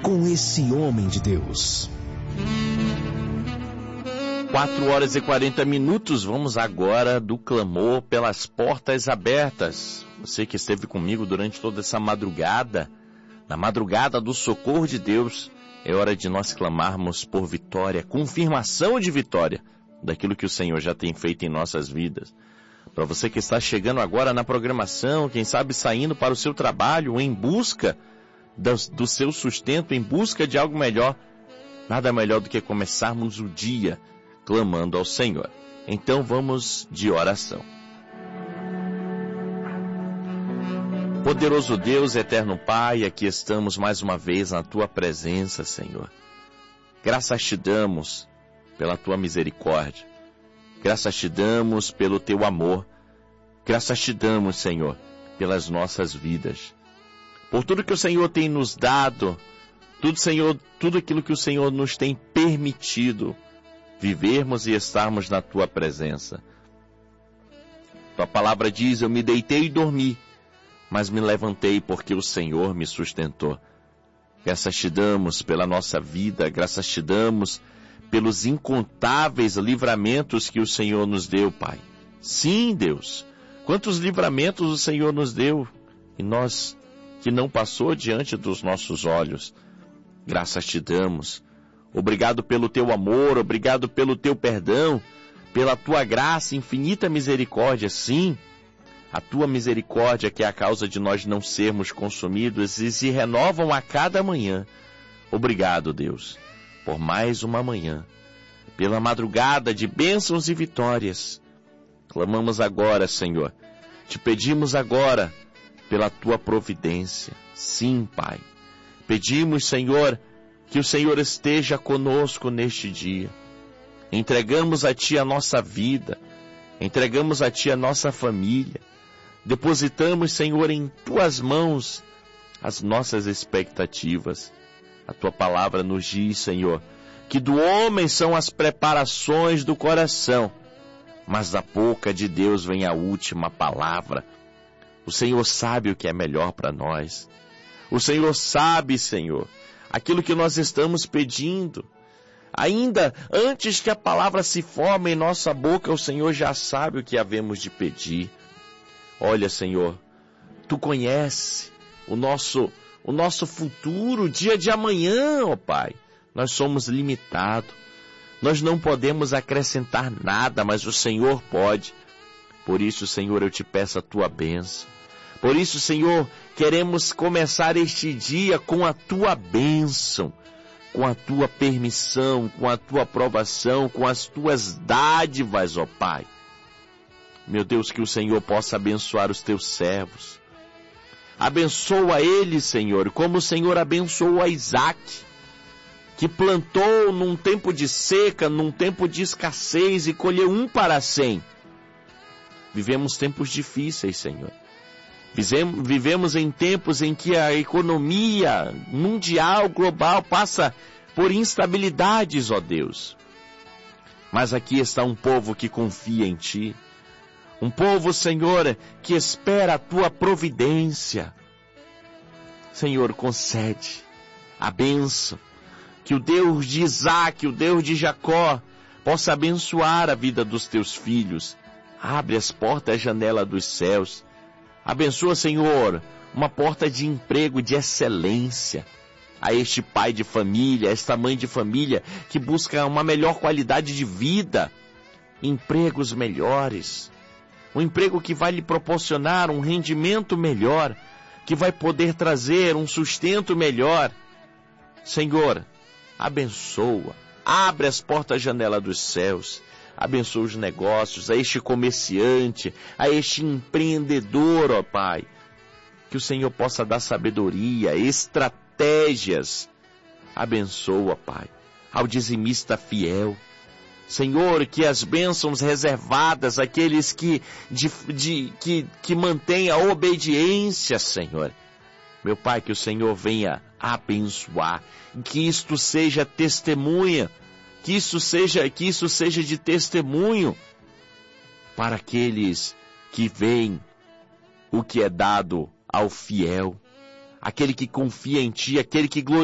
com esse homem de Deus. 4h40. Vamos agora do clamor pelas portas abertas. Você que esteve comigo durante toda essa madrugada, na madrugada do socorro de Deus, é hora de nós clamarmos por vitória, confirmação de vitória daquilo que o Senhor já tem feito em nossas vidas. Para você que está chegando agora na programação, quem sabe saindo para o seu trabalho, em busca do seu sustento, em busca de algo melhor, nada melhor do que começarmos o dia clamando ao Senhor. Então vamos de oração. Poderoso Deus, eterno Pai, aqui estamos mais uma vez na Tua presença, Senhor. Graças te damos pela Tua misericórdia. Graças te damos pelo Teu amor. Graças te damos, Senhor, pelas nossas vidas. Por tudo que o Senhor tem nos dado, tudo aquilo que o Senhor nos tem permitido vivermos e estarmos na Tua presença. Tua palavra diz, eu me deitei e dormi, mas me levantei porque o Senhor me sustentou. Graças te damos pela nossa vida, graças te damos pelos incontáveis livramentos que o Senhor nos deu, Pai. Sim, Deus, quantos livramentos o Senhor nos deu, e nós que não passou diante dos nossos olhos. Graças te damos. Obrigado pelo teu amor, obrigado pelo teu perdão, pela tua graça, infinita misericórdia. Sim, a tua misericórdia que é a causa de nós não sermos consumidos e se renovam a cada manhã. Obrigado, Deus, por mais uma manhã, pela madrugada de bênçãos e vitórias. Clamamos agora, Senhor, te pedimos agora pela tua providência. Sim, Pai, pedimos, Senhor, que o Senhor esteja conosco neste dia. Entregamos a Ti a nossa vida, entregamos a Ti a nossa família, depositamos, Senhor, em Tuas mãos as nossas expectativas. A Tua palavra nos diz, Senhor, que do homem são as preparações do coração, mas da boca de Deus vem a última palavra. O Senhor sabe o que é melhor para nós. O Senhor sabe, Senhor, aquilo que nós estamos pedindo. Ainda antes que a palavra se forme em nossa boca, o Senhor já sabe o que havemos de pedir. Olha, Senhor, Tu conheces o nosso futuro, o dia de amanhã, ó Pai. Nós somos limitados. Nós não podemos acrescentar nada, mas o Senhor pode. Por isso, Senhor, eu te peço a Tua bênção. Por isso, Senhor, queremos começar este dia com a Tua bênção, com a Tua permissão, com a Tua aprovação, com as Tuas dádivas, ó Pai. Meu Deus, que o Senhor possa abençoar os Teus servos. Abençoa eles, Senhor, como o Senhor abençoou a Isaac, que plantou num tempo de seca, num tempo de escassez e colheu 1 para 100. Vivemos tempos difíceis, Senhor. Vivemos em tempos em que a economia mundial, global, passa por instabilidades, ó Deus. Mas aqui está um povo que confia em Ti. Um povo, Senhor, que espera a Tua providência. Senhor, concede a bênção. Que o Deus de Isaac, o Deus de Jacó, possa abençoar a vida dos Teus filhos. Abre as portas, a janela dos céus. Abençoa, Senhor, uma porta de emprego de excelência a este pai de família, a esta mãe de família que busca uma melhor qualidade de vida, empregos melhores, um emprego que vai lhe proporcionar um rendimento melhor, que vai poder trazer um sustento melhor. Senhor, abençoa, abre as portas, a janela dos céus. Abençoa os negócios, a este comerciante, a este empreendedor, ó Pai. Que o Senhor possa dar sabedoria, estratégias. Abençoa, Pai, ao dizimista fiel. Senhor, que as bênçãos reservadas àqueles que mantêm a obediência, Senhor. Meu Pai, que o Senhor venha abençoar, que isto seja testemunha, que isso seja de testemunho para aqueles que veem o que é dado ao fiel, aquele que confia em Ti, aquele que glorifica